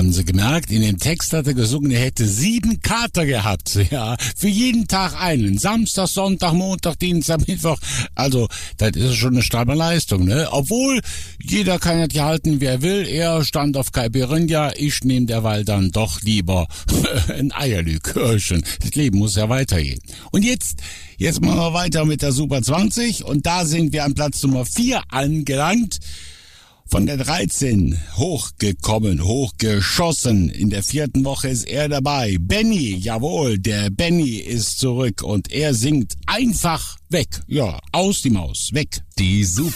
haben sie gemerkt, in dem Text hat er gesungen, er hätte 7 Kater gehabt. Ja, für jeden Tag einen. Samstag, Sonntag, Montag, Dienstag, Mittwoch. Also, das ist schon eine stramme Leistung, ne? Obwohl, jeder kann das ja halten, wer will. Er stand auf Caipirinha, ich nehme derweil dann doch lieber ein Eierlikörchen. Das Leben muss ja weitergehen. Und jetzt machen wir weiter mit der Super 20 und da sind wir an Platz Nummer 4 angelangt. Von der 13 hochgeschossen. In der 4. Woche ist er dabei. Benny, jawohl, der Benny ist zurück und er singt einfach weg. Ja, aus die Maus, weg. Die Super